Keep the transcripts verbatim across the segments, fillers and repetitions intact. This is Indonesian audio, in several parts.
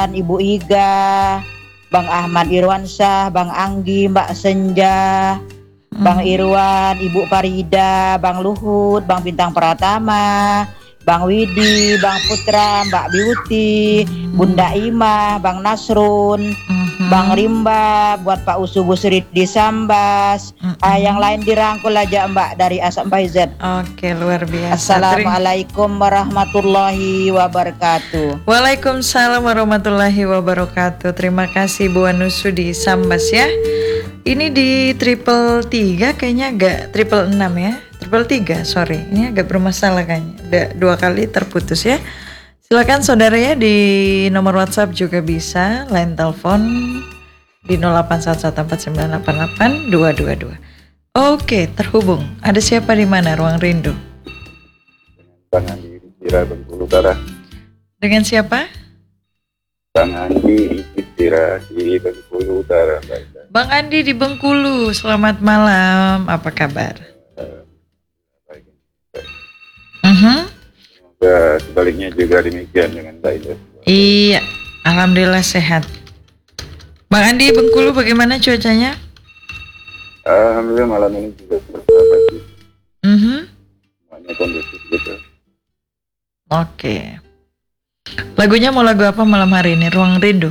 Ibu Iga, Bang Ahmad Irwansyah, Bang Anggi, Mbak Senja, Bang Irwan, Ibu Farida, Bang Luhut, Bang Bintang Pratama, Bang Widi, Bang Putra, Mbak Beauty, Bunda Ima, Bang Nasrun, Bang Rimba, buat Pak Usu Busrit di Sambas. Ah, yang lain dirangkul aja Mbak dari A sampai Z. Oke, luar biasa. Assalamualaikum warahmatullahi wabarakatuh. Waalaikumsalam warahmatullahi wabarakatuh. Terima kasih Bu Anusu di Sambas ya. Ini di triple tiga kayaknya agak triple enam ya. Triple tiga, sorry. Ini agak bermasalah kayaknya. Udah dua kali terputus ya. Silakan saudara ya, di nomor WhatsApp juga bisa, line telepon di nol delapan satu satu empat sembilan delapan delapan dua dua dua. Oke, terhubung. Ada siapa di mana? Ruang Rindu. Bang Andi di Tira Bengkulu Utara. Dengan siapa? Bang Andi di Tira di Bengkulu Utara. Bang Andi di Bengkulu. Selamat malam. Apa kabar? Uh-huh. Semoga sebaliknya juga demikian dengan baik. Iya, alhamdulillah sehat. Bang Andi Bengkulu bagaimana cuacanya? Alhamdulillah malam ini juga bersahabat sih. Uh-huh. Semuanya kondusif gitu. Oke. Lagunya mau lagu apa malam hari ini? Ruang Rindu.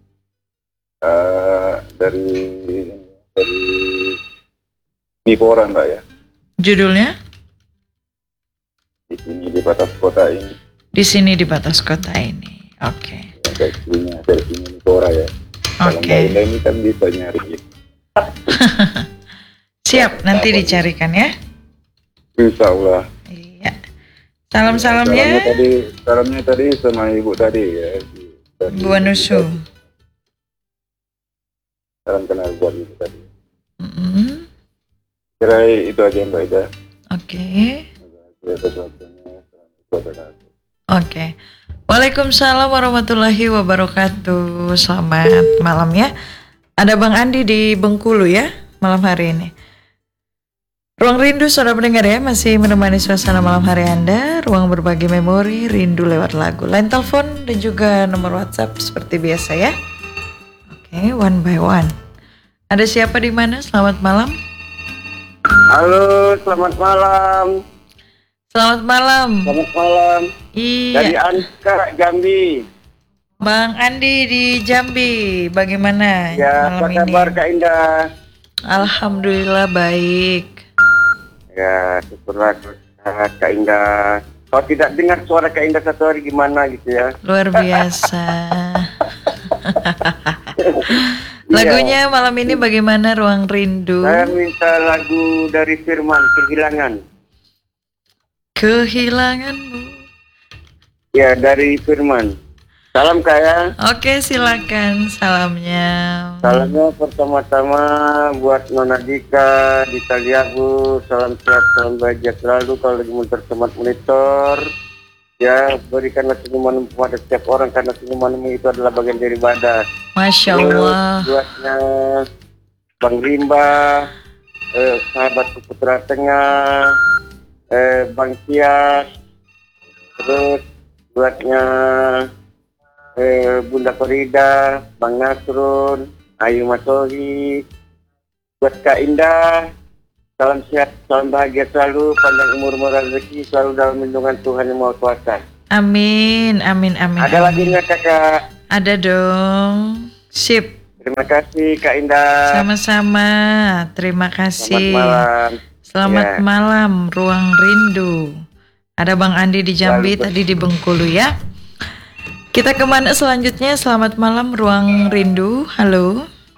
Uh, dari dari Nipora Mbak ya. Judulnya? Di sini di batas kota ini. Di sini di batas kota ini. Oke. Ya, versinya versinya Nipora ya. Kalau Oke. Mbak Indah ini kan bisa nyari gitu. Siap, nanti dicarikan ya. Insya Allah. Iya. Salam-salamnya. Salamnya tadi, salamnya tadi sama ibu tadi ya. Dari- Bu Anusu. Salam kenal buat ibu tadi. Mm-hmm. Kira itu aja Mbak Ida. Oke. Oke. Oke. Waalaikumsalam warahmatullahi wabarakatuh. Selamat malam ya. Ada Bang Andi di Bengkulu ya malam hari ini. Ruang Rindu saudara pendengar ya, masih menemani suasana malam hari Anda. Ruang berbagi memori, rindu lewat lagu. Line telepon dan juga nomor WhatsApp seperti biasa ya. Oke, one by one. Ada siapa di mana? Selamat malam. Halo, selamat malam. Selamat malam. Selamat malam. Dari Iya. Anka, Jambi. Bang Andi di Jambi, bagaimana Ya, malam apa ini? kabar Kak Indah? Alhamdulillah baik. Ya, syukurlah sehat Kak Indah. Kalau tidak dengar suara Kak Indah satu hari gimana gitu ya? Luar biasa. Lagunya malam ini bagaimana Ruang Rindu? Saya minta lagu dari Firman, Kehilangan. Kehilanganmu. Ya, dari Firman. Salam Kak ya. Oke, silakan salamnya. Salamnya pertama-tama buat Nona Dika di Taliabu. Salam sehat, salam bahagia selalu. Kalau lagi monitor monitor, ya berikanlah senyuman kepada setiap orang karena senyuman itu adalah bagian dari ibadah. Masya Allah. Buatnya Bang Rimba, eh, sahabat Putra Tengah, eh, Bang Tias, terus buatnya eh, Bunda Farida, Bang Nasrun, Ayu Masohi, buat Kak Indah, salam sehat, salam bahagia selalu, panjang umur, murah rezeki, selalu dalam lindungan Tuhan Yang Maha Kuasa. Amin, amin, amin. Ada amin. lagi nggak kakak? Ada dong. Sip. Terima kasih Kak Indah. Sama-sama. Terima kasih. Selamat malam. Selamat Ya. malam, Ruang Rindu. Ada Bang Andi di Jambi, Lalu, tadi di Bengkulu ya. Kita kemana selanjutnya? Selamat malam, Ruang Rindu. Halo.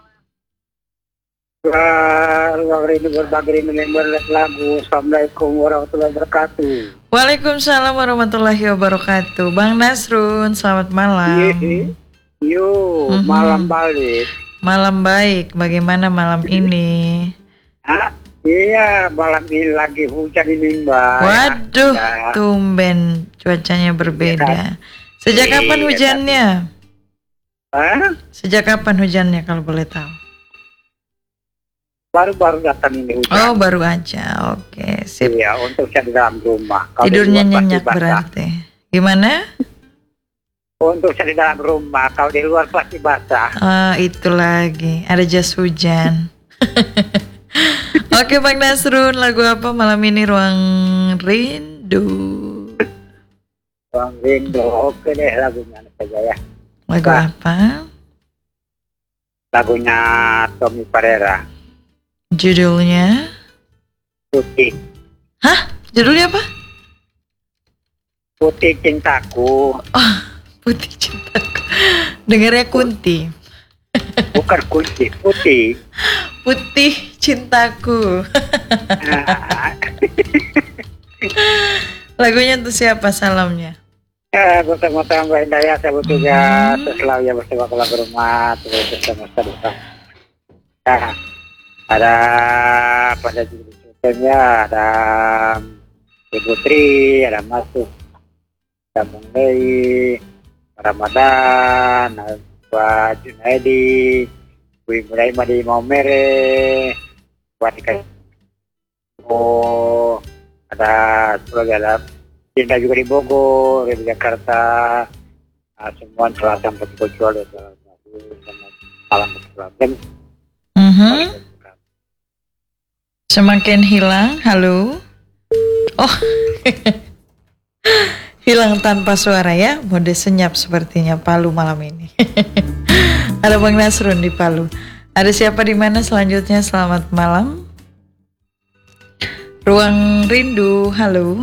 Ruang Rindu berbagi member lagu. Assalamualaikum warahmatullahi wabarakatuh. Waalaikumsalam warahmatullahi wabarakatuh. Bang Nasrun, selamat malam. Yo, Mhm. malam balik. Malam baik. Bagaimana malam ini? Ah, iya, malam ini lagi hujan ini Mbak. Waduh, Ya. tumben cuacanya berbeda. Sejak Iya, kapan hujannya? Hah? Sejak kapan hujannya kalau boleh tahu? Baru-baru datang ini hujan. Oh, baru aja. Oke, sip. Iya, untuk saya di dalam rumah. Kalau Tidurnya di luar pasti nyenyak basah. berarti. Gimana? Untuk saya di dalam rumah, kalau di luar pasti basah. Ah, itu lagi. Ada jas hujan. Oke Bang Nasrun, lagu apa malam ini? Ruang Rindu. Bang Rindu, oke deh lagunya saja ya. Lagu Bah. apa? Lagunya Tommy Pereira, Judulnya? Putih, Hah? Judulnya apa? Putih Cintaku, Putih Cintaku. Dengarnya Kunti. bukan kunci, putih. Putih Cintaku. Nah, Lagunya tuh siapa salamnya? ya, bersama-sama Mbak Indah ya, saya juga selalu ya bersama keluarga rumah, terus bersama-sama. Nah, ada pada judulnya ada Ibu Tri, ada Masuk, ada Bung Lei, Ramadan, ada Pak Junaidi, Bu Ibrahim di Maumere, buat dikasih oh, ada keluarga ada Cinta juga di Bogor, di Jakarta, nah, semua telah sampai kecuali malam kecuali. Mhm. Semakin hilang, halo. Oh, hilang tanpa suara ya. Mode senyap sepertinya Palu malam ini. Ada Bang Nasrun di Palu. Ada siapa di mana selanjutnya? Selamat malam. Ruang Rindu, halo.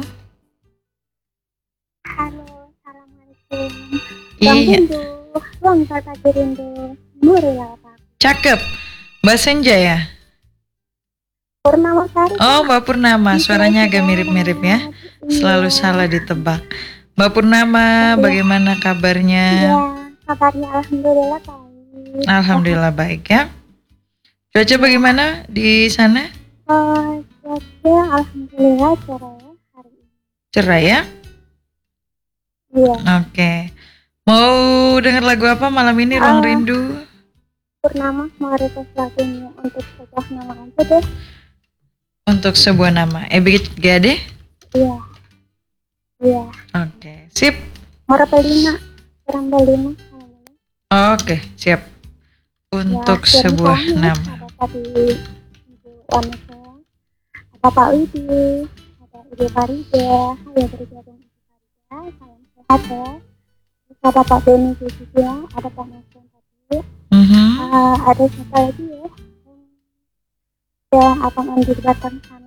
Halo, assalamualaikum. Bang Iya, Rindu, Bang Tata Rindu, Nurila Pak. cakep. Mbak Senja ya? Purnama Sari. Oh, Mbak Purnama. Suaranya agak mirip-mirip ya. Selalu salah ditebak. Mbak Purnama, bagaimana kabarnya? Ya, kabarnya alhamdulillah baik. Alhamdulillah baik ya. Cuaca bagaimana di sana? Oh, cuaca alhamdulillah cerah hari ini. Cerah ya? Iya, Oke. Mau dengar lagu apa malam ini? Ruang Ah. Rindu. Purnama mau request lagunya untuk sebuah nama aja deh. Untuk sebuah nama. Ebit Gade? Iya, iya. Oke. Sip. Mora Belina, kurang Belina. Oke, siap. Untuk Ya, sebuah suami nama. ada tadi Ibu Wanita, ada Pak Widi, ada Ibu Farida, ya bergabung Ibu Farida, salam sehat ya. Terus ada Pak Beni juga, ada Pak Nasron tadi, Mhm. uh, ada siapa lagi ya? Ya, Abang Andi di Batam sana.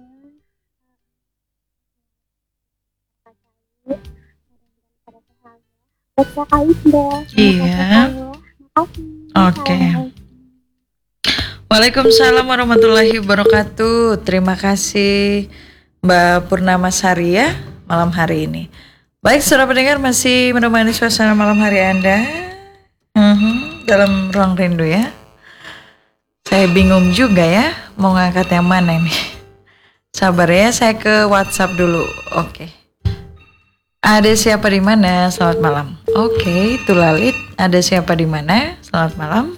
Baca Aida. Iya. Makasih. Oke. Waalaikumsalam warahmatullahi wabarakatuh. Terima kasih Mbak Purnama Sari ya malam hari ini. Baik, saudara pendengar masih menemani suasana malam hari Anda Mhm, dalam ruang rindu ya. Saya bingung juga ya mau ngangkat yang mana ini. Sabar ya, saya ke WhatsApp dulu. Oke. Ada siapa di mana? Selamat malam. Oke, itu Lalit. Ada siapa di mana? Selamat malam.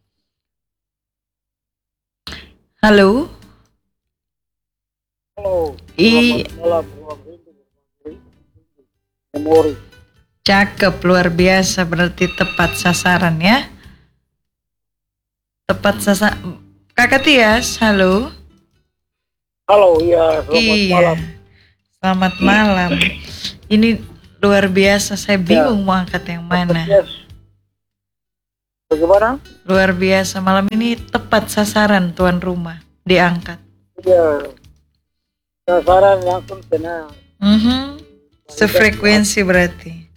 Halo. Halo, I malam ruang rindu, memori. cakep luar biasa, berarti tepat sasaran ya. Tepat sasaran. Kakak Tias, halo. Halo, iya, selamat Iya. malam. Selamat malam. Ini luar biasa, saya bingung mau angkat yang mana. Yes. Bagaimana? Luar biasa, malam ini tepat sasaran tuan rumah diangkat. Iya. Sasaran langsung kena. Mhm. Sefrekuensi berarti.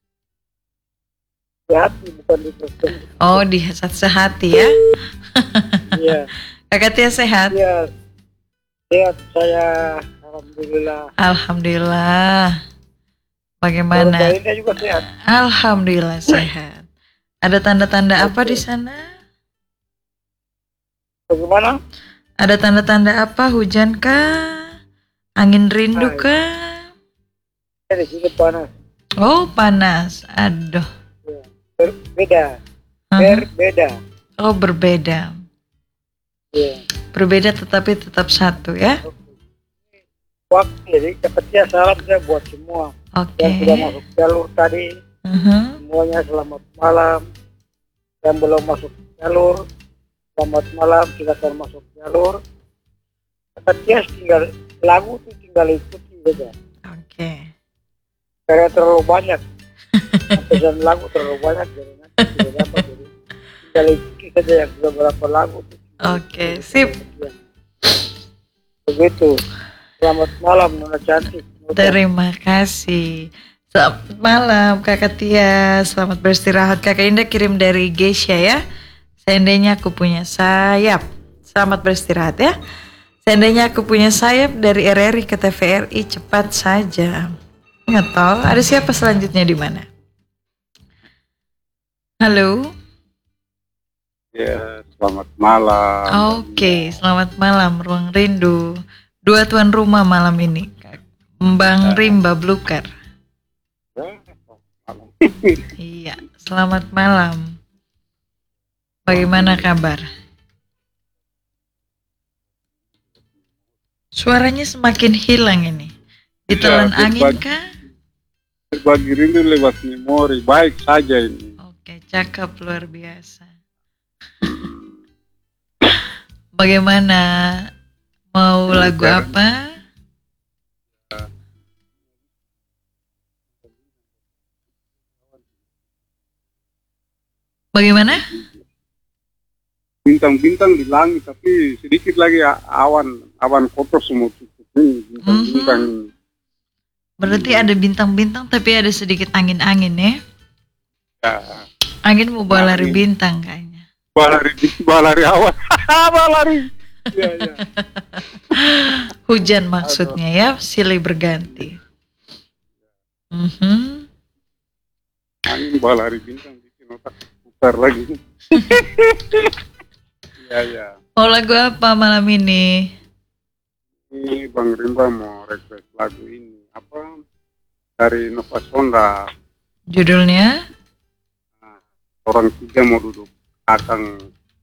Di hati bukan di sistem. Oh, di sehati ya. Iya. Kakak Tia sehat? Iya. Sehat saya, alhamdulillah. Alhamdulillah. Bagaimana? Keluarga Indah juga sehat. Alhamdulillah sehat. Ada tanda-tanda apa di sana? Bagaimana? Ada tanda-tanda apa? Hujan kah? Angin rindu Hai. kah? Saya di sini panas. Oh, panas. Aduh. Berbeda. Hah? Berbeda. Oh, berbeda. Iya. Berbeda tetapi tetap satu ya. Waktu jadi cepatnya salam saya buat semua Oke. yang sudah masuk jalur tadi. Mhm. Semuanya selamat malam. Yang belum masuk jalur, selamat malam. Silakan masuk jalur. Kata Tias tinggal lagu itu tinggal ikuti saja. Oke. Karena terlalu banyak. Pesan lagu terlalu banyak jadi nanti tidak dapat. Jadi tinggal ikuti saja yang beberapa lagu. itu. Oke, sip. Begitu. Selamat malam Nona cantik. Terima kasih. Selamat malam Kakak Tia. Selamat beristirahat. Kakak Indah kirim dari Geisha ya. Seandainya aku punya sayap. Selamat beristirahat ya. Seandainya aku punya sayap dari R R I ke T V R I cepat saja. Nggak tahu. Ada siapa selanjutnya di mana? Halo. Ya, selamat malam. Oke, selamat malam Ruang Rindu. Dua tuan rumah malam ini. Bang Rimba Blukar. Iya, selamat malam. Bagaimana kabar? Suaranya semakin hilang ini. Ditelan Ya, angin berbagi- kah? Berbagi rindu lewat memori, baik saja ini. Oke, cakep luar biasa. Bagaimana? Mau lagu apa? Bagaimana? Bintang-bintang di langit, tapi sedikit lagi a- awan, awan kotor semua tutup ini, bintang-bintang ini. Berarti ada bintang-bintang tapi ada sedikit angin-angin ya? Ya, Angin mau bawa lari Angin. bintang kayaknya. balari, balari awan, balari. Ya, ya. Hujan maksudnya ya, silih berganti. Mhm. Angin balari bintang bikin otak putar lagi. Ya, ya. Mau lagu apa malam ini? Ini Bang Rimba mau request lagu ini apa dari Nova Sonda. Judulnya? Nah, orang tiga mau duduk akang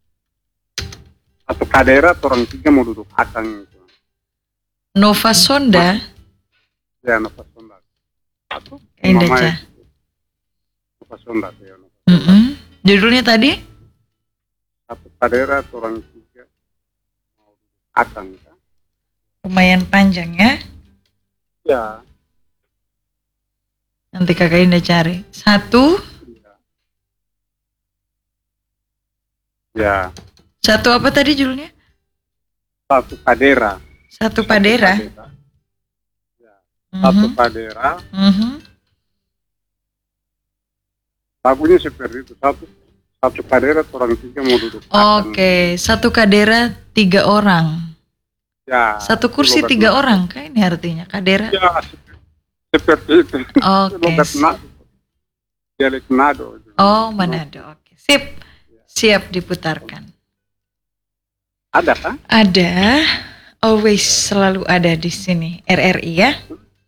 atau kadera, orang tiga mau duduk akang itu. Nova Sonda? Ya, Nova Sonda. Atau Indah Mama Cah. itu. Nova Sonda ya. Nova Sonda. Mm-mm. Judulnya tadi? Satu kadera, orang tiga mau duduk akang. Ya. Lumayan panjang ya. Ya. Nanti kakak Indah cari. Satu, Ya. Ya. satu apa tadi judulnya? Satu kadera. Satu Padera. Ya. Satu Mhm. kadera. Mhm. Lagunya seperti itu. Satu satu kadera, orang tiga mau duduk akang. Oke, satu kadera tiga orang. Ya. Satu kursi Logat tiga Nado. orang, kan ini artinya kadera. Ya, seperti, seperti itu. Oke. Logat Nado. Dialek Nado. Oh, Manado. Oke, sip. Siap diputarkan. Ada kan? Ada, always selalu ada di sini. R R I ya.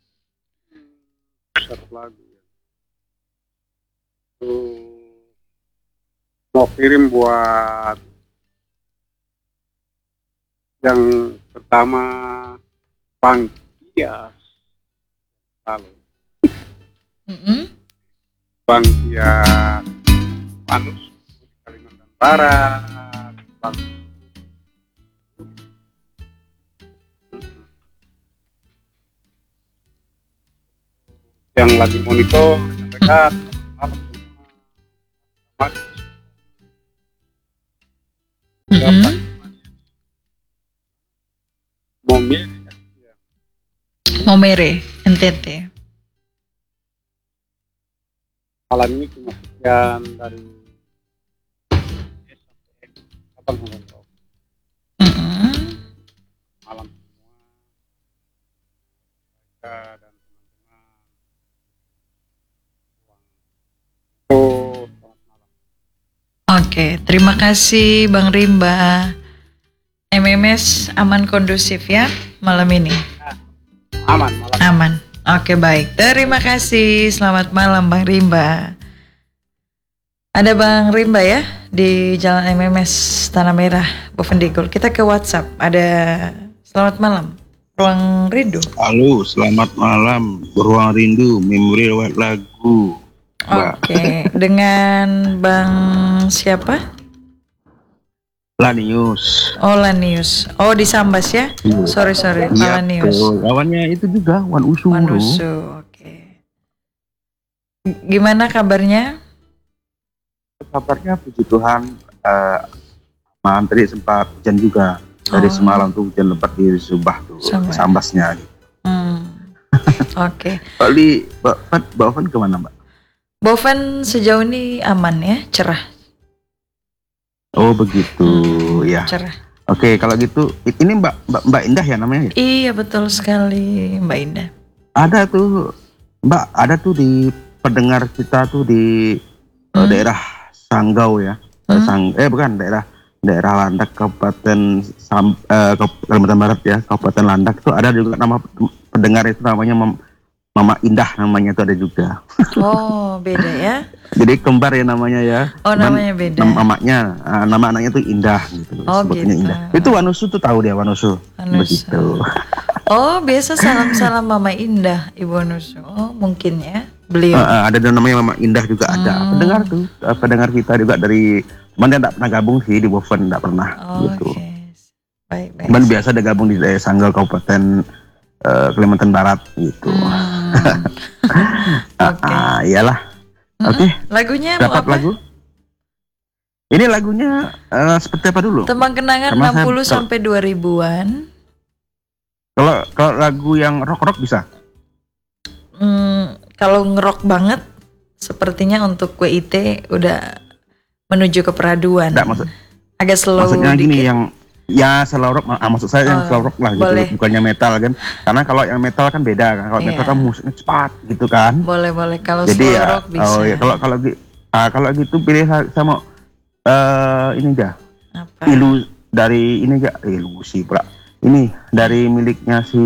Satu lagu ya. Tuh, mau kirim buat yang pertama Bang Tias. Lalu Mm-mm. Bang Tias Panus Kalimantan Barat. Bang yang lagi monitor yang dekat malam semua. Mm-mm. Mau milih ya. Momere, N T T. Malam ini cuma sekian dari S sampai M. Kapan ngobrol? Mm-mm. Malam semua mereka dan teman-teman. Oh, selamat malam. Oke, terima kasih Bang Rimba. M M S aman kondusif ya malam ini. Aman malam. Aman. Oke baik. Terima kasih. Selamat malam Bang Rimba. Ada Bang Rimba ya di Jalan M M S Tanah Merah Bovendigul. Kita ke WhatsApp. Ada selamat malam. Ruang Rindu. Halo, selamat malam. Beruang Rindu, memori lewat lagu. Oke, dengan Bang siapa? Lanius. Oh, Lanius. Oh, di Sambas ya? Iya. Sorry, sorry, Pak Iya, Lanius. betul. Lawannya itu juga Wan Usu. Wan bro. Usu, oke. G- Gimana kabarnya? Kabarnya puji Tuhan, eh malam tadi sempat hujan juga. Dari Oh. semalam tuh hujan lebat di Subah tuh, Subah. Sambasnya. Hmm. Oke. Kali Mbak Fat, Mbak Fat kemana Mbak? Boven sejauh ini aman ya, cerah. Oh begitu, ya. Cerah. Oke, kalau gitu, i- ini Mbak Mbak, Mbak Indah ya namanya ya? Iya betul sekali, Mbak Indah. Ada tuh, Mbak, ada tuh di pendengar kita tuh di eh, Hmm. daerah Sanggau ya. Eh, Hmm. Sang, eh bukan daerah daerah Landak Kabupaten Sam, eh, Kap- Kalimantan Barat ya, Kabupaten Landak tuh ada juga nama pendengar itu namanya Mam- Mama Indah namanya tuh ada juga. Oh beda ya? Jadi kembar ya namanya ya. Oh Cuman namanya beda. Nama mamanya, ah, nama anaknya tuh Indah gitu. Oh, sebutnya gitu. Indah. Itu Wanusu tuh tahu dia Wanusu. Wanusu. Begitu. Oh biasa salam-salam Mama Indah, Ibu Nusu. Oh mungkin ya, beliau. Ah, ah, ada dan namanya Mama Indah juga ada. Hmm. Pendengar tuh, eh, pendengar kita juga dari, cuman dia enggak pernah gabung sih di Woven, enggak pernah Oh, gitu. Oke, baik baik. Cuman biasa dia gabung di daerah Sanggau Kabupaten eh, Kalimantan Barat gitu. Hmm. Ah, Oke. ah, iyalah. Mm-mm. Oke, Lagunya mau dapat apa? lagu. Ini lagunya eh, seperti apa dulu? Tembang kenangan Karena saya- enam puluh kalau- sampai dua ribuan. Kalau kalau lagu yang rock-rock bisa? Hmm, kalau ngerok banget, sepertinya untuk W I T udah menuju ke peraduan. Enggak maksud Agak slow maksudnya dikit. gini yang ya slow rock, ah, maksud saya yang Oh, slow rock lah gitu, boleh. bukannya metal kan. Karena kalau yang metal kan beda kan. Kalau Iya. metal kan musiknya cepat gitu kan. Boleh boleh kalau Jadi slow ya, rock bisa. oh ya kalau kalau gi- ah, kalau gitu pilih saya, saya mau eh ini aja. Apa? Ilu dari ini aja, ilusi pula. Ini dari miliknya si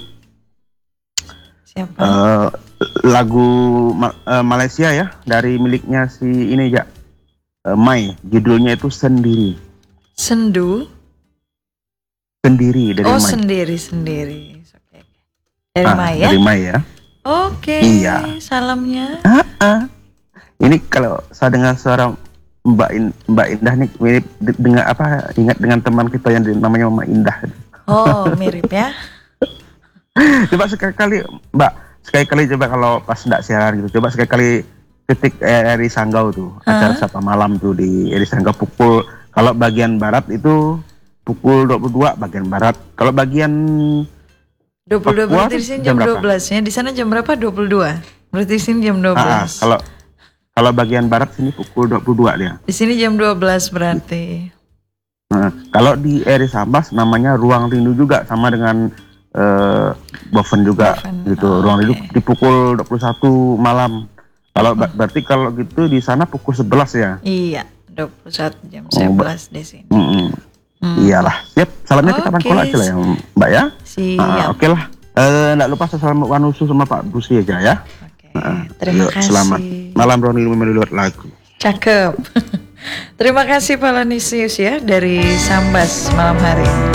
Siapa? eh, lagu Ma- eh, Malaysia ya, dari miliknya si ini aja. Eh, Mai, judulnya itu Sendiri. Sendu. Sendiri dari Oh Mai. sendiri sendiri. Oke. Dari Ah, Maya. Dari Mai ya. Oke. Iya. Salamnya. Ah, ini kalau saya dengar suara Mbak In- Mbak Indah nih mirip de- dengan apa? Ingat dengan teman kita yang di- namanya Mama Indah. Oh mirip ya. Coba sekali-kali Mbak, sekali-kali coba kalau pas enggak siaran gitu, coba sekali-kali ketik eh, Eri Sanggau tuh, acara Sapa Malam tuh di Eri Sanggau pukul, kalau bagian barat itu pukul dua puluh dua bagian barat. Kalau bagian dua puluh dua Papua berarti di sini jam jam berapa? dua belas ya. Di sana jam berapa? dua puluh dua. Berarti di sini jam dua ah, ah, belas. kalau kalau bagian barat sini pukul dua puluh dua dia. Di sini jam dua belas berarti. Nah, kalau di Eri Sambas namanya Ruang Rindu juga sama dengan eh Boven juga Boven, gitu. oh, Ruang Rindu oke. di pukul dua puluh satu malam. Kalau ba- berarti kalau gitu di sana pukul sebelas ya. Iya, dua puluh satu jam Oh, sebelas di sini. Mm-mm. Hmm. Iyalah, siap. Salamnya kita Oke. rangkul aja lah ya, Mbak ya. Siap. Ah, Oke lah. Eh, nggak lupa saya salam Wanusu sama Pak Busi aja ya. Oke. Ah, Terima yuk, kasih. Selamat malam Roni menurut lagu. Cakep. Terima kasih Pak Lanisius ya dari Sambas malam hari.